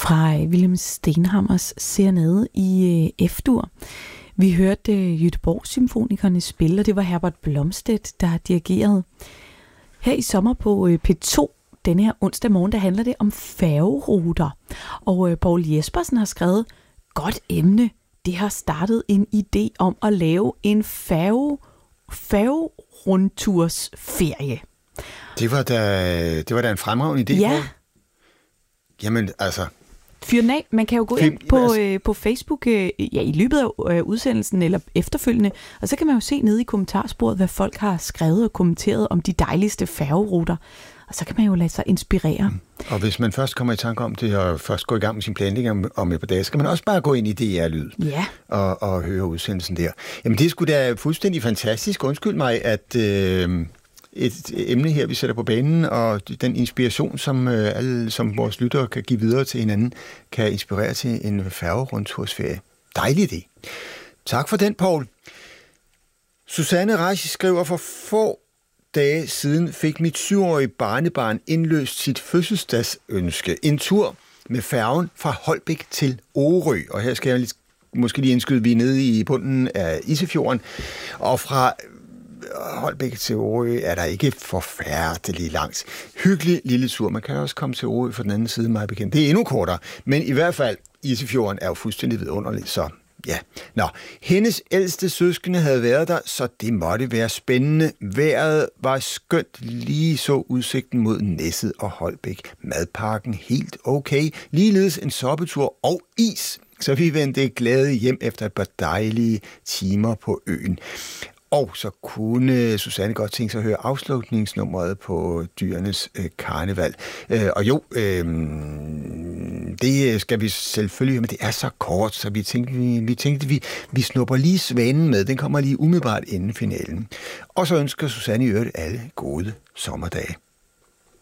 fra Wilhelm Stenhammers Serenade i F-dur. Vi hørte Göteborg Symfonikerne spille, og det var Herbert Blomstedt, der dirigerede. Her i sommer på P2, denne her onsdag morgen, der handler det om færgeruter. Og Poul Jespersen har skrevet, godt emne, det har startet en idé om at lave en færgerundtursferie. Det var da en fremragende idé. Ja. Jamen, altså... Fyren af. Man kan jo gå ind på Facebook i løbet af udsendelsen eller efterfølgende, og så kan man jo se nede i kommentarsporet, hvad folk har skrevet og kommenteret om de dejligste færgeruter. Og så kan man jo lade sig inspirere. Og hvis man først kommer i tanke om det, og først går i gang med sin planlægning om et par dage, så kan man også bare gå ind i DR-lyd og høre udsendelsen der. Jamen det er sgu da fuldstændig fantastisk. Undskyld mig, at et emne her, vi sætter på banen, og den inspiration, som vores lyttere kan give videre til hinanden, kan inspirere til en færgerundtursferie. Dejlig idé. Tak for den, Poul. Susanne Reich skriver, for få dage siden fik mit 7-årige barnebarn indløst sit fødselsdagsønske. En tur med færgen fra Holbæk til Orø. Og her skal jeg måske lige indskyde, vi er nede i bunden af Isefjorden. Og fra Holbæk til Orø er der ikke forfærdeligt langt. Hyggelig lille tur. Man kan også komme til Orø fra den anden side, meget bekendt. Det er endnu kortere. Men i hvert fald, Isefjorden er jo fuldstændig vidunderligt, så ja. Nå, hendes ældste søskende havde været der, så det måtte være spændende. Vejret var skønt, lige så udsigten mod Næsset og Holbæk. Madparken helt okay. Ligeledes en soppetur og is. Så vi vendte glade hjem efter et par dejlige timer på øen. Og så kunne Susanne godt tænke sig at høre afslutningsnummeret på Dyrenes Karneval. Og jo, det skal vi selvfølgelig høre, men det er så kort, så vi tænkte, vi snupper lige Svanen med. Den kommer lige umiddelbart inden finalen. Og så ønsker Susanne i øvrigt alle gode sommerdage.